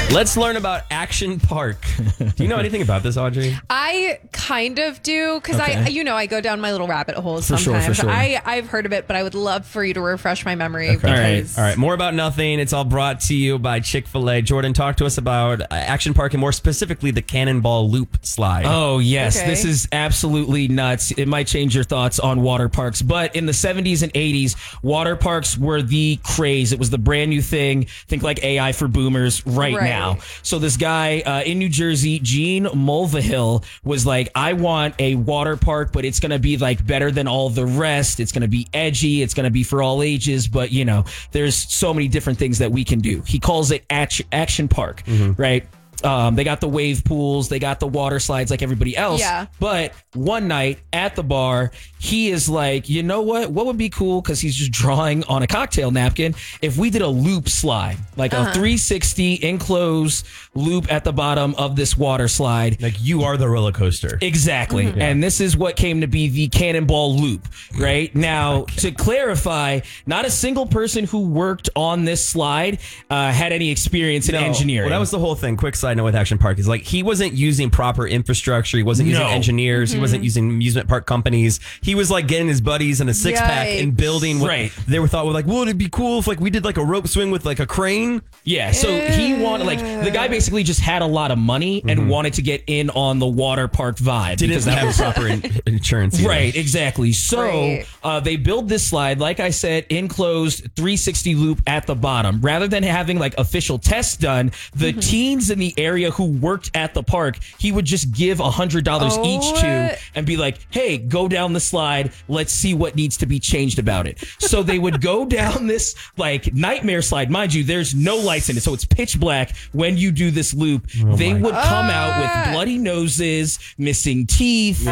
Let's learn about Action Park. Do you know anything about this, Audrey? I kind of do because I go down my little rabbit holes For sure, sometimes. for sure. I've heard of it, but I would love for you to refresh my memory. Okay. Because All right. More about nothing. It's all brought to you by Chick-fil-A. Jordan, talk to us about Action Park and more specifically the Cannonball Loop slide. Oh, yes. Okay. This is absolutely nuts. It might change your thoughts on water parks, but in the 70s and 80s, water parks were the craze. It was the brand new thing. Think like AI for boomers right now. So this guy in New Jersey, Gene Mulvihill, was like, I want a water park, but it's going to be like better than all the rest. It's going to be edgy. It's going to be for all ages. But, you know, there's so many different things that we can do. He calls it Action Park, right? They got the wave pools. They got the water slides like everybody else. Yeah. But one night at the bar, he is like, you know what? What would be cool? Because he's just drawing on a cocktail napkin. If we did a loop slide, like a 360 enclosed loop at the bottom of this water slide. Like you are the roller coaster. Exactly. And this is what came to be the Cannonball Loop, right? Now, to clarify, not a single person who worked on this slide had any experience in engineering. Well, that was the whole thing. Quick side note with Action Park is like he wasn't using proper infrastructure. He wasn't using engineers. He wasn't using amusement park companies. He was like getting his buddies in a six pack and building what they were thought were like, well, it'd be cool if like we did like a rope swing with like a crane. Yeah. So he wanted like the guy basically just had a lot of money and wanted to get in on the water park vibe. Didn't have proper insurance either. Right, exactly. So they build this slide, like I said, enclosed 360 loop at the bottom. Rather than having like official tests done, the teens in the area who worked at the park, he would just give $100 each to and be like, hey, go down the slide. Let's see what needs to be changed about it. So they would go down this like nightmare slide. Mind you, there's no lights in it. So it's pitch black when you do this loop. They would come out with bloody noses, missing teeth,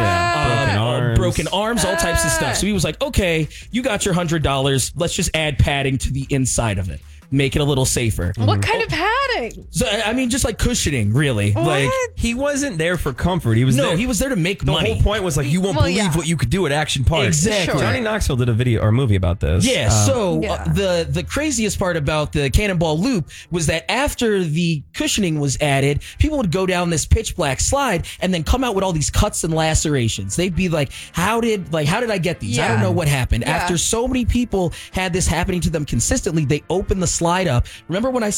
broken arms, all types of stuff. So he was like, okay, you got your $100. Let's just add padding to the inside of it. Make it a little safer. What kind of padding? So, I mean, just like cushioning, really. What? Like he wasn't there for comfort. He was he was there to make money. The whole point was like you won't believe what you could do at Action Park. Exactly. Johnny Knoxville did a video or a movie about this. Yeah. The craziest part about the Cannonball Loop was that after the cushioning was added, people would go down this pitch black slide and then come out with all these cuts and lacerations. They'd be like, how did I get these? I don't know what happened. After so many people had this happening to them consistently, they opened the slide up. Remember when I